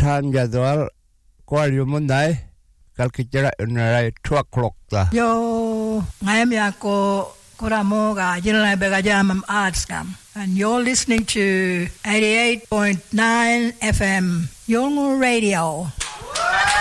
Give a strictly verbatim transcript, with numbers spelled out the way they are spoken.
time jadwal kwal yumunday kalkichara unaray two o'clock ta. Yo ngayam yako kuramoga jilna begajamam artskam. And you're listening to eighty-eight point nine F M Yolngu Radio.